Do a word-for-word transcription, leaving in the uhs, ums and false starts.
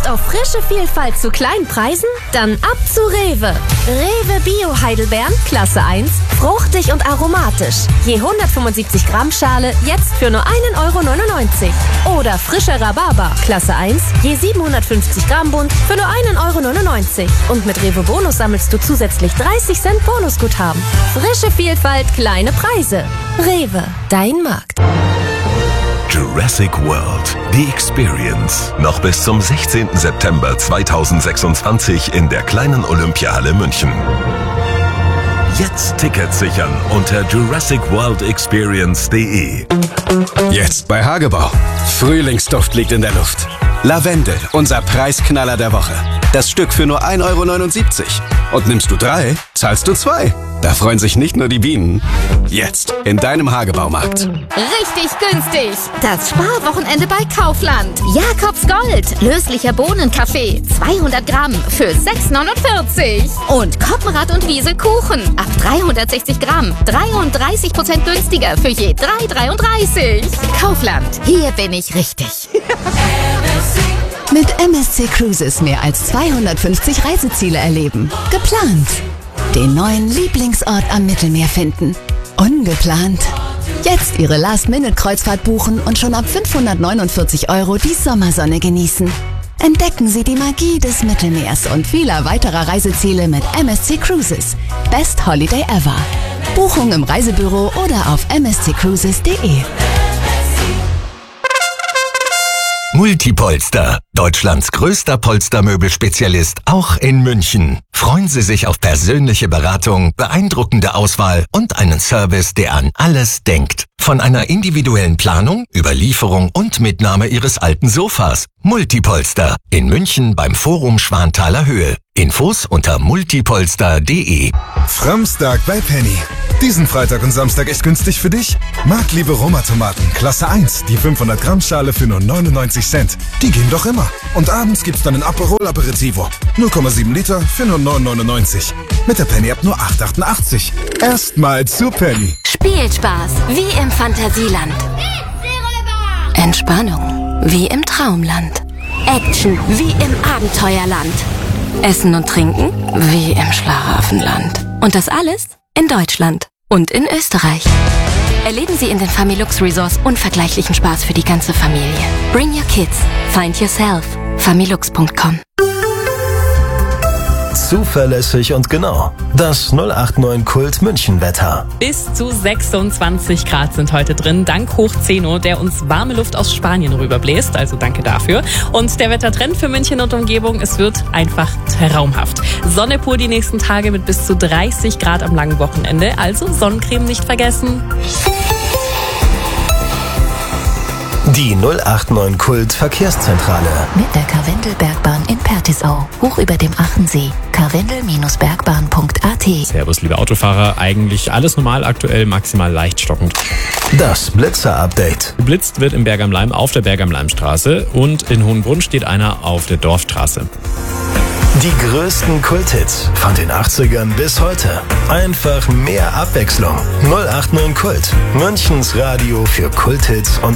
Lust auf frische Vielfalt zu kleinen Preisen? Dann ab zu Rewe. Rewe Bio Heidelbeeren, Klasse eins, fruchtig und aromatisch. Je hundertfünfundsiebzig Gramm Schale jetzt für nur ein Euro neunundneunzig. Oder frischer Rhabarber, Klasse eins, je siebenhundertfünfzig Gramm Bund für nur ein Euro neunundneunzig. Und mit Rewe Bonus sammelst du zusätzlich dreißig Cent Bonusguthaben. Frische Vielfalt, kleine Preise. Rewe, dein Markt. Jurassic World, die Experience. Noch bis zum sechzehnten September zweitausendsechsundzwanzig in der kleinen Olympiahalle München. Jetzt Tickets sichern unter jurassic world experience punkt de. Jetzt bei Hagebau. Frühlingsduft liegt in der Luft. Lavendel, unser Preisknaller der Woche. Das Stück für nur ein Euro neunundsiebzig. Und nimmst du drei, zahlst du zwei. Da freuen sich nicht nur die Bienen. Jetzt in deinem Hagebaumarkt. Richtig günstig. Das Sparwochenende bei Kaufland. Jakobs Gold. Löslicher Bohnenkaffee. zweihundert Gramm für sechs neunundvierzig. Und Koppenrad und Wiese Kuchen. Ab dreihundertsechzig Gramm. dreiunddreißig Prozent günstiger für je drei dreiunddreißig. Kaufland. Hier bin ich richtig. Mit M S C Cruises mehr als zweihundertfünfzig Reiseziele erleben. Geplant. Den neuen Lieblingsort am Mittelmeer finden. Ungeplant. Jetzt Ihre Last-Minute-Kreuzfahrt buchen und schon ab fünfhundertneunundvierzig Euro die Sommersonne genießen. Entdecken Sie die Magie des Mittelmeers und vieler weiterer Reiseziele mit M S C Cruises. Best Holiday ever. Buchung im Reisebüro oder auf m s c cruises punkt de. Multipolster, Deutschlands größter Polstermöbelspezialist, auch in München. Freuen Sie sich auf persönliche Beratung, beeindruckende Auswahl und einen Service, der an alles denkt. Von einer individuellen Planung über Lieferung und Mitnahme Ihres alten Sofas. Multipolster in München beim Forum Schwanthaler Höhe. Infos unter multipolster punkt de. Framstag bei Penny. Diesen Freitag und Samstag echt günstig für dich? Marktliebe Roma-Tomaten, Klasse eins, die fünfhundert Gramm Schale für nur neunundneunzig Cent. Die gehen doch immer. Und abends gibt's dann ein Aperol Aperitivo. null Komma sieben Liter für nur neun neunundneunzig. Mit der Penny-App nur acht achtundachtzig. Erstmal zu Penny. Spielspaß wie im Fantasieland. Entspannung wie im Traumland. Action wie im Abenteuerland. Essen und Trinken wie im Schlaraffenland. Und das alles in Deutschland und in Österreich. Erleben Sie in den Familux Resorts unvergleichlichen Spaß für die ganze Familie. Bring your kids. Find yourself. familux punkt com. Zuverlässig und genau. Das null acht neun Kult München Wetter. Bis zu sechsundzwanzig Grad sind heute drin, dank Hochzeno, der uns warme Luft aus Spanien rüberbläst. Also danke dafür. Und der Wettertrend für München und Umgebung, es wird einfach traumhaft. Sonne pur die nächsten Tage mit bis zu dreißig Grad am langen Wochenende. Also Sonnencreme nicht vergessen. Die null acht neun Kult Verkehrszentrale. Mit der Karwendelbergbahn in Pertisau. Hoch über dem Achensee. karwendel bergbahn punkt a t. Servus, liebe Autofahrer. Eigentlich alles normal, aktuell maximal leicht stockend. Das Blitzer-Update. Geblitzt wird im Berg am Laim auf der Berg am Laim-Straße und in Hohenbrunn steht einer auf der Dorfstraße. Die größten Kulthits von den achtzigern bis heute. Einfach mehr Abwechslung. null acht neun Kult. Münchens Radio für Kulthits und